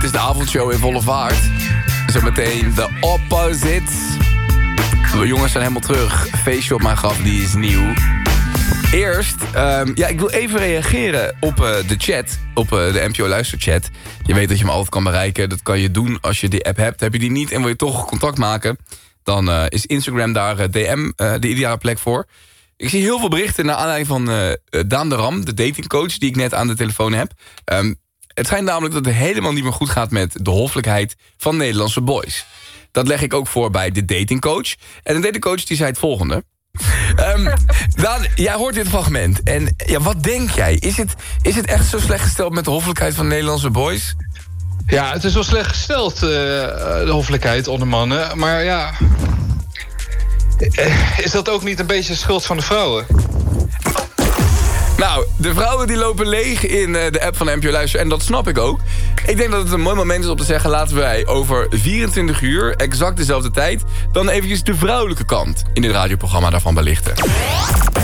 is de avondshow in volle vaart. Zometeen de Opposites. De jongens zijn helemaal terug. Feestje op mijn graf, die is nieuw. Eerst, ik wil even reageren op de chat. Op de NPO luisterchat. Je weet dat je me altijd kan bereiken. Dat kan je doen als je die app hebt. Heb je die niet en wil je toch contact maken... dan is Instagram daar DM de ideale plek voor. Ik zie heel veel berichten naar aanleiding van Daan de Ram... de datingcoach die ik net aan de telefoon heb. Het schijnt namelijk dat het helemaal niet meer goed gaat... met de hoffelijkheid van Nederlandse boys. Dat leg ik ook voor bij de datingcoach. En de datingcoach die zei het volgende... Daan, jij hoort dit fragment. En ja, wat denk jij? Is het echt zo slecht gesteld met de hoffelijkheid van Nederlandse boys? Ja, het is wel slecht gesteld, de hoffelijkheid onder mannen. Maar ja... is dat ook niet een beetje de schuld van de vrouwen? Nou, de vrouwen die lopen leeg in de app van NPO Luister. En dat snap ik ook. Ik denk dat het een mooi moment is om te zeggen... laten wij over 24 uur, exact dezelfde tijd... dan eventjes de vrouwelijke kant in dit radioprogramma daarvan belichten.